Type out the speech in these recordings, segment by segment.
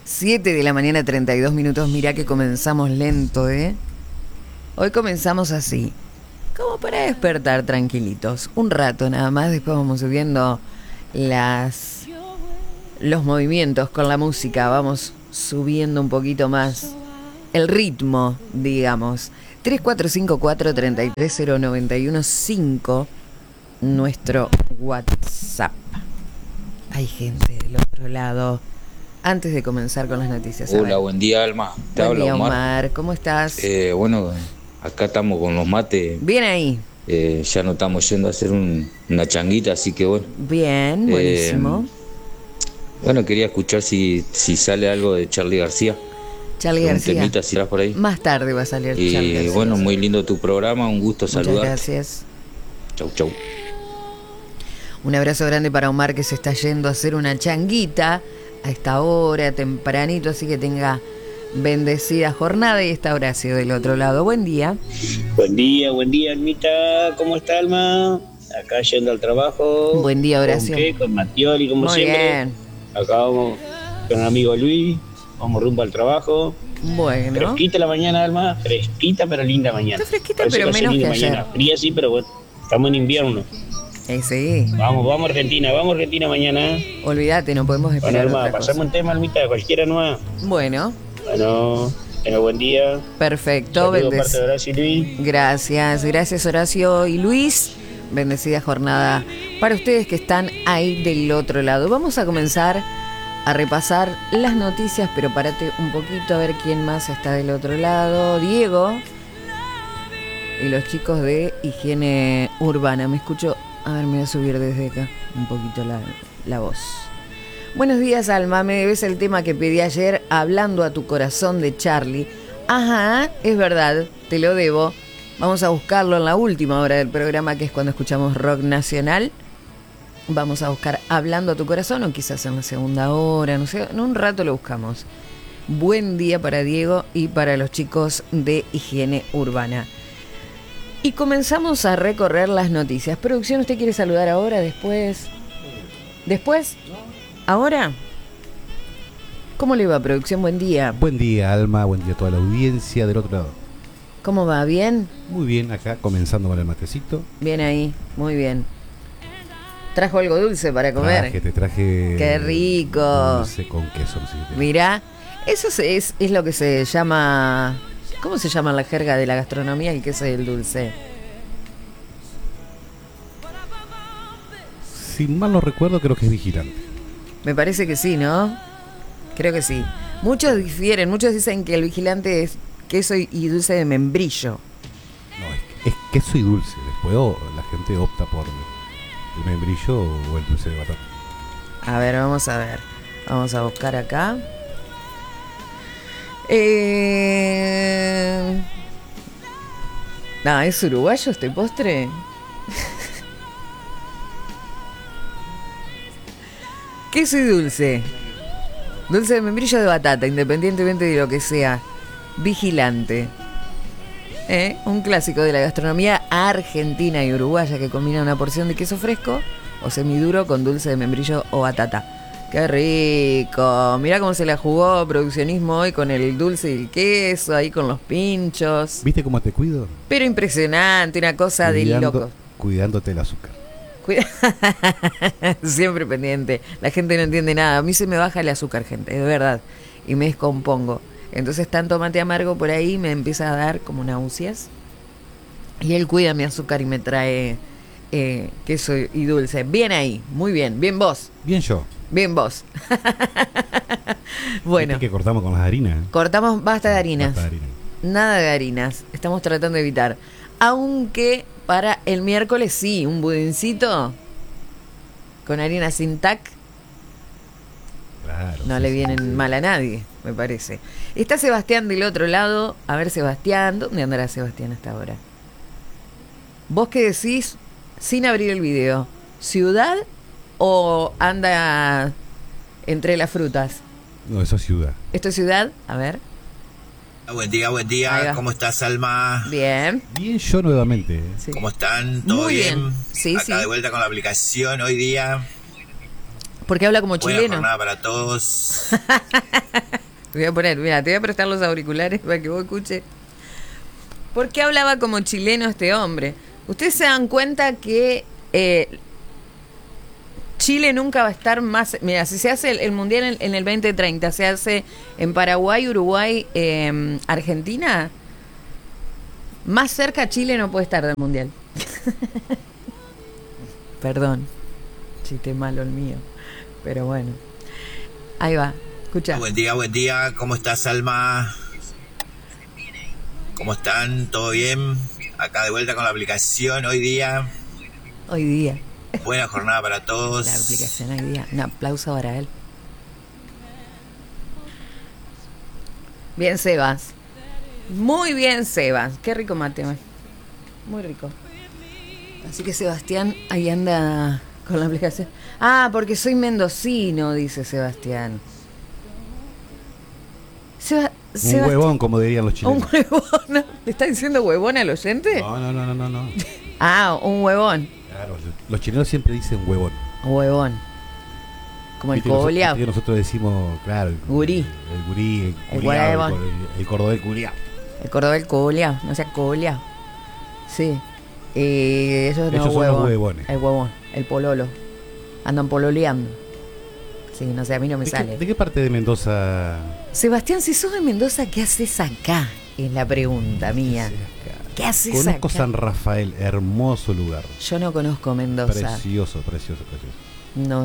7 de la mañana, 32 minutos. Mirá que comenzamos lento, ¿eh? Hoy comenzamos así, como para despertar tranquilitos. Un rato nada más, después vamos subiendo los movimientos con la música. Vamos subiendo un poquito más el ritmo, digamos. 3454-33091-5, nuestro WhatsApp. Hay gente del otro lado. Antes de comenzar con las noticias. Hola, buen día, Alma. Te buen habla día, Omar. ¿Cómo estás? Bueno, acá estamos con los mates. Bien ahí. Ya no estamos yendo a hacer una changuita, así que bueno. Bien, buenísimo. Bueno, quería escuchar si sale algo de Charly García. Charly García. Un temita, si por ahí. Más tarde va a salir y Charly García. Bueno, muy lindo tu programa, un gusto saludarte. Muchas gracias. Chau, chau. Un abrazo grande para Omar, que se está yendo a hacer una changuita a esta hora, tempranito, así que tenga bendecida jornada. Y está Horacio del otro lado. Buen día. Buen día, Almita. ¿Cómo está, Alma? Acá yendo al trabajo. Buen día, Horacio. ¿Con qué? Con Matioli, como muy siempre. Bien. Acá vamos con el amigo Luis. Vamos rumbo al trabajo. Bueno. Fresquita la mañana, Alma. Fresquita, pero linda mañana. Está fresquita, Parece pero menos que ayer. mañana. Fría sí, pero bueno. Estamos en invierno. Sí. Vamos Argentina mañana. Olvídate, no podemos esperar. Bueno, Alma, otra pasamos cosa. un tema, Almita, cualquiera nomás. Bueno, Tenga buen día. perfecto. Saludos de parte de Horacio y Luis. Gracias Horacio y Luis. Bendecida jornada para ustedes que están ahí del otro lado. Vamos a comenzar a repasar las noticias, pero párate un poquito a ver quién más está del otro lado. Diego y los chicos de Higiene Urbana. Me escucho, a ver, me voy a subir desde acá un poquito la voz. Buenos días, Alma, me debes el tema que pedí ayer, Hablando a tu corazón, de Charly. Ajá, es verdad, te lo debo. Vamos a buscarlo en la última hora del programa, que es cuando escuchamos rock nacional. Vamos a buscar Hablando a tu corazón, o quizás en la segunda hora, no sé, en un rato lo buscamos. Buen día para Diego y para los chicos de Higiene Urbana. Y comenzamos a recorrer las noticias. Producción, ¿usted quiere saludar ahora, después? ¿Después? ¿Ahora? ¿Cómo le va, producción? Buen día. Buen día, Alma. Buen día a toda la audiencia del otro lado. ¿Cómo va? ¿Bien? Muy bien, acá comenzando con el matecito. Bien ahí, muy bien. ¿Trajo algo dulce para comer? Te traje... ¡Qué rico! Dulce con queso. Sí, mirá, eso es lo que se llama... ¿Cómo se llama en la jerga de la gastronomía el queso y el dulce? Si mal no recuerdo, creo que es vigilante. Me parece que sí, ¿no? Creo que sí. Muchos difieren, muchos dicen que el vigilante es queso y dulce de membrillo. No, es queso y dulce. Después la gente opta por el membrillo o el dulce de batata. A ver, vamos a ver. Vamos a buscar acá. No, ¿es uruguayo este postre? Queso y dulce. Dulce de membrillo de batata, independientemente de lo que sea. Vigilante. Un clásico de la gastronomía argentina y uruguaya, que combina una porción de queso fresco o semiduro con dulce de membrillo o batata. ¡Qué rico! Mirá cómo se la jugó produccionismo hoy con el dulce y el queso, ahí con los pinchos. ¿Viste cómo te cuido? Pero impresionante, una cosa de loco. Cuidándote el azúcar. Siempre pendiente. La gente no entiende nada. A mí se me baja el azúcar, gente, de verdad. Y me descompongo. Entonces tanto mate amargo por ahí me empieza a dar como náuseas. Y él cuida mi azúcar y me trae queso y dulce. Bien ahí, muy bien. Bien vos. Bien yo. Bien vos. Bueno. ¿Viste que cortamos con las harinas? Cortamos, basta de harinas. Basta de harinas. Nada de harinas. Estamos tratando de evitar. Aunque para el miércoles sí, un budincito con harina sin tac. Claro, no sí, le vienen sí. mal a nadie, me parece. Está Sebastián del otro lado. A ver, Sebastián, ¿dónde andará Sebastián hasta ahora? ¿Vos qué decís sin abrir el video? ¿Ciudad o anda entre las frutas? No, eso es ciudad. ¿Esto es ciudad? A ver. Buen Ahí va. día. ¿Cómo estás, Alma? Bien. Bien yo nuevamente. Sí. ¿Cómo están? ¿Todo Muy bien? bien. Sí, Acá sí. de vuelta con la aplicación hoy día. Porque habla como Buena chileno. jornada para todos. Te voy a poner, mira, te voy a prestar los auriculares para que vos escuches. ¿Por qué hablaba como chileno este hombre? Ustedes se dan cuenta que Chile nunca va a estar más... Mira, si se hace el Mundial en el 2030, se hace en Paraguay, Uruguay, Argentina, más cerca Chile no puede estar del Mundial. Perdón, chiste malo el mío, pero bueno. Ahí va, escucha. Buen día. ¿Cómo estás, Alma? ¿Cómo están? ¿Todo bien? Acá de vuelta con la aplicación hoy día. Hoy día. Buena jornada para todos. La aplicación hoy día. Un aplauso para él. Bien, Sebas. Muy bien, Sebas. Qué rico mate, man. Muy rico. Así que Sebastián ahí anda con la aplicación. Ah, porque soy mendocino, dice Sebastián. Un huevón, como dirían los chilenos. Un huevón. ¿No? ¿Le está diciendo huevón al oyente? No. Ah, un huevón. Claro, los chilenos siempre dicen huevón. Huevón. Como el cogoleado. Nosotros decimos, claro, Gurí. El gurí, El huevón. el cordobés culiao. El cordobés cogoleado, no sea cogoleado. Sí. Ellos no, son los huevones. El huevón, el pololo. Andan pololeando. Sí, no sé, a mí no me sale. ¿De qué parte de Mendoza? Sebastián, si sos de Mendoza, ¿qué haces acá? Es la pregunta mía. ¿Qué haces acá? Conozco San Rafael, hermoso lugar. Yo no conozco Mendoza. Precioso. No.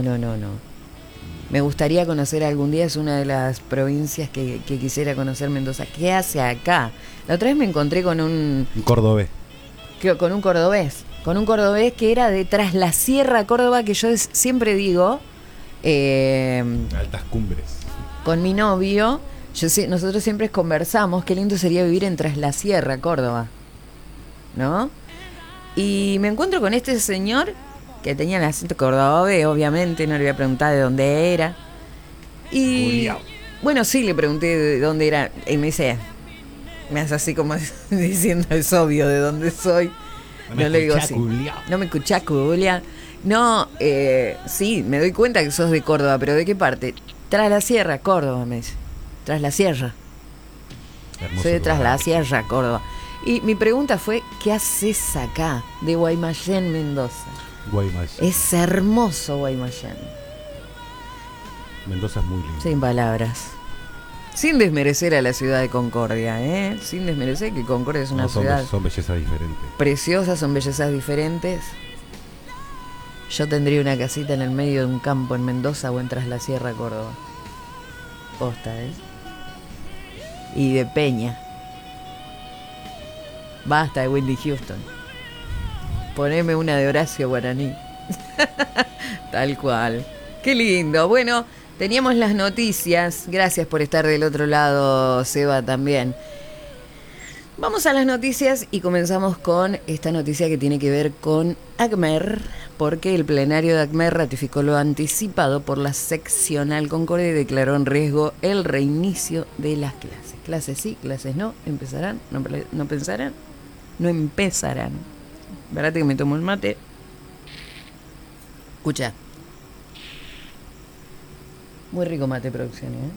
Me gustaría conocer algún día, es una de las provincias que quisiera conocer, Mendoza. ¿Qué hace acá? La otra vez me encontré con un cordobés. Con un cordobés que era de Tras la Sierra, Córdoba, que yo siempre digo... Altas cumbres. Con mi novio, nosotros siempre conversamos qué lindo sería vivir en Tras la Sierra, Córdoba, ¿no? Y me encuentro con este señor que tenía el acento cordobés, obviamente, no le voy a preguntar de dónde era. Y Juliao. Bueno, sí, le pregunté de dónde era, y me dice, me hace así como diciendo, es obvio de dónde soy. No le digo así. No me escuchás, Julia. No, sí, me doy cuenta que sos de Córdoba, pero ¿de qué parte? Tras la Sierra, Córdoba, me dice. Tras la Sierra. Hermoso. Soy de Tras la Sierra, Córdoba. Y mi pregunta fue, ¿qué haces acá? De Guaymallén, Mendoza. Guaymallén. Es hermoso Guaymallén. Mendoza es muy lindo. Sin palabras. Sin desmerecer a la ciudad de Concordia, ¿eh? Sin desmerecer que Concordia es una ciudad... Son bellezas diferentes. Preciosas, son bellezas diferentes. Yo tendría una casita en el medio de un campo en Mendoza o en Tras la Sierra, Córdoba. Posta, ¿eh? Y de Peña. Basta de Whitney Houston. Poneme una de Horacio Guaraní. Tal cual. Qué lindo. Bueno, teníamos las noticias. Gracias por estar del otro lado, Seba, también. Vamos a las noticias y comenzamos con esta noticia que tiene que ver con ACMER, porque el plenario de ACMER ratificó lo anticipado por la seccional Concordia y declaró en riesgo el reinicio de las clases. Clases sí, clases no. ¿Empezarán? ¿No pensarán? No empezarán. Espérate que me tomo el mate. Escucha. Muy rico mate, producción, ¿eh?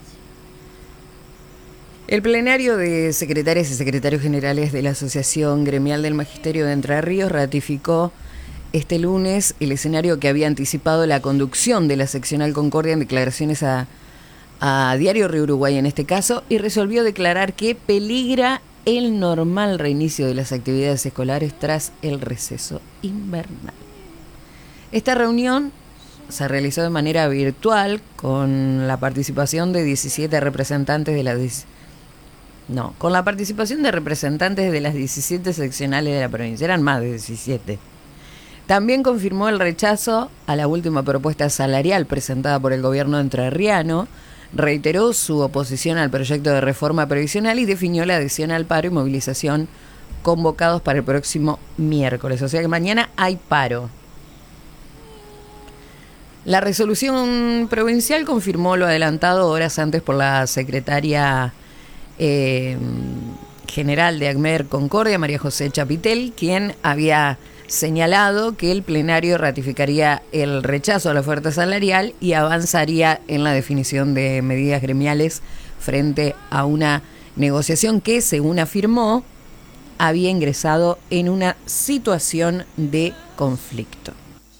El plenario de secretarias y secretarios generales de la Asociación Gremial del Magisterio de Entre Ríos ratificó este lunes el escenario que había anticipado la conducción de la seccional Concordia en declaraciones a Diario Río Uruguay en este caso, y resolvió declarar que peligra el normal reinicio de las actividades escolares tras el receso invernal. Esta reunión se realizó de manera virtual con la participación de 17 representantes de las... con la participación de representantes de las 17 seccionales de la provincia. Eran más de 17. También confirmó el rechazo a la última propuesta salarial presentada por el gobierno entrerriano, reiteró su oposición al proyecto de reforma previsional y definió la adhesión al paro y movilización convocados para el próximo miércoles. O sea que mañana hay paro. La resolución provincial confirmó lo adelantado horas antes por la secretaria general de ACMER Concordia, María José Chapitel, quien había señalado que el plenario ratificaría el rechazo a la oferta salarial y avanzaría en la definición de medidas gremiales frente a una negociación que, según afirmó, había ingresado en una situación de conflicto.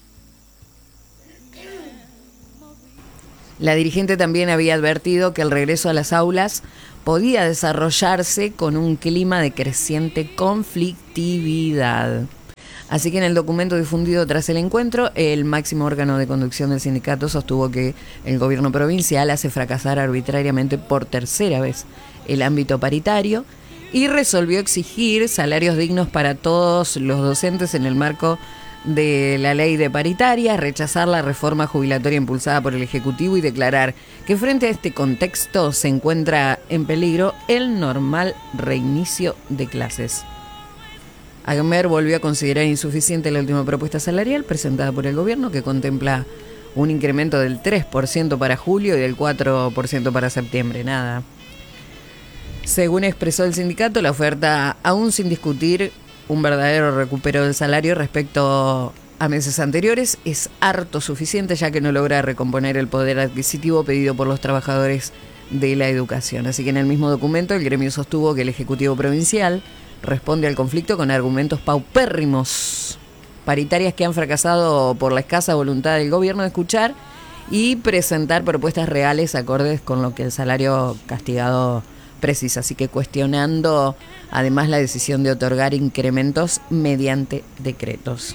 La dirigente también había advertido que el regreso a las aulas podía desarrollarse con un clima de creciente conflictividad. Así que en el documento difundido tras el encuentro, el máximo órgano de conducción del sindicato sostuvo que el gobierno provincial hace fracasar arbitrariamente por tercera vez el ámbito paritario y resolvió exigir salarios dignos para todos los docentes en el marco de la ley de paritaria, rechazar la reforma jubilatoria impulsada por el Ejecutivo y declarar que frente a este contexto se encuentra en peligro el normal reinicio de clases. Agmer volvió a considerar insuficiente la última propuesta salarial presentada por el gobierno, que contempla un incremento del 3% para julio y del 4% para septiembre. Nada. Según expresó el sindicato, la oferta, aún sin discutir un verdadero recupero del salario respecto a meses anteriores, es harto suficiente, ya que no logra recomponer el poder adquisitivo pedido por los trabajadores de la educación. Así que en el mismo documento el gremio sostuvo que el Ejecutivo Provincial responde al conflicto con argumentos paupérrimos, paritarias que han fracasado por la escasa voluntad del gobierno de escuchar y presentar propuestas reales acordes con lo que el salario castigado precisa. Así que cuestionando además la decisión de otorgar incrementos mediante decretos.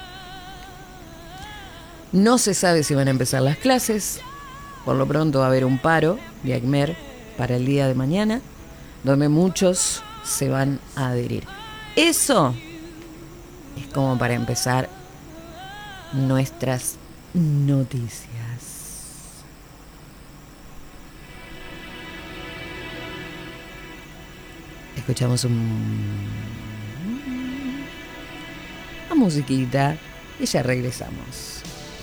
No se sabe si van a empezar las clases. Por lo pronto va a haber un paro de Agmer para el día de mañana, donde muchos se van a adherir. Eso es como para empezar nuestras noticias. Escuchamos una musiquita y ya regresamos.